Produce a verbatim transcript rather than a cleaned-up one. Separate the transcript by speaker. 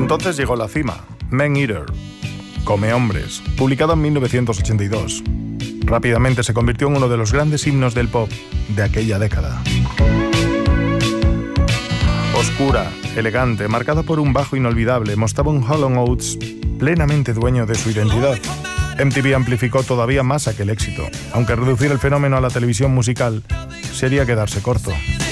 Speaker 1: Entonces llegó la cima, Man Eater, Come Hombres, publicado en mil novecientos ochenta y dos. Rápidamente se convirtió en uno de los grandes himnos del pop de aquella década. Oscura, elegante, marcada por un bajo inolvidable, mostraba un Hall and Oates plenamente dueño de su identidad. M T V amplificó todavía más aquel éxito, aunque reducir el fenómeno a la televisión musical sería quedarse corto.